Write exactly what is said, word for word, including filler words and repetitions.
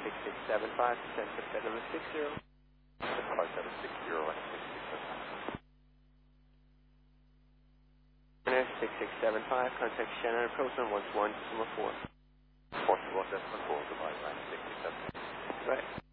six six seven five, send to bed number six zero. five seven six zero and six six seven five. six six seven five, contact Shannon approach on one two one, decimal four. one two one decimal four, goodbye, nine six six seven. Right.